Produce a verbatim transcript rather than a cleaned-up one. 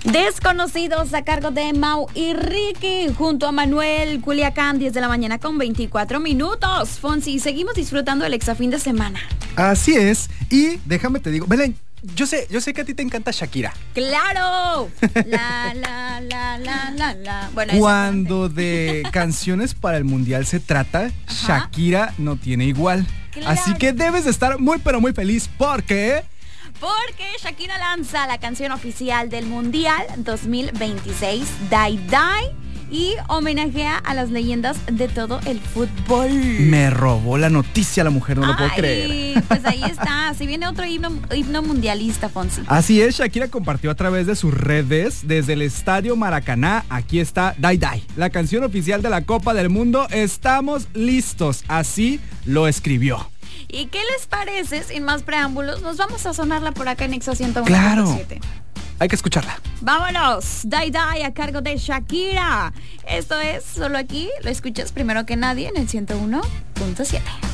Desconocidos a cargo de Mau y Ricky junto a Manuel Culiacán, diez de la mañana con veinticuatro minutos. Fonsi, seguimos disfrutando el extra fin de semana. Así es. Y déjame te digo, Belén, yo sé, yo sé que a ti te encanta Shakira. ¡Claro! La, la, la, la, la, la. Bueno, cuando de canciones para el mundial se trata, ajá, Shakira no tiene igual. Claro. Así que debes de estar muy pero muy feliz porque... Porque Shakira lanza la canción oficial del Mundial dos mil veintiséis, Die Die, y homenajea a las leyendas de todo el fútbol. Me robó la noticia la mujer, no Ay, lo puedo creer. Pues ahí está, si viene otro himno, himno mundialista, Fonsi. Así es, Shakira compartió a través de sus redes, desde el Estadio Maracaná, aquí está Die Die, la canción oficial de la Copa del Mundo. Estamos listos, así lo escribió. ¿Y qué les parece? Sin más preámbulos, nos vamos a sonarla por acá en Exa ciento uno punto siete. Claro, hay que escucharla. Vámonos, Die Die a cargo de Shakira. Esto es solo aquí, lo escuchas primero que nadie en el ciento uno punto siete.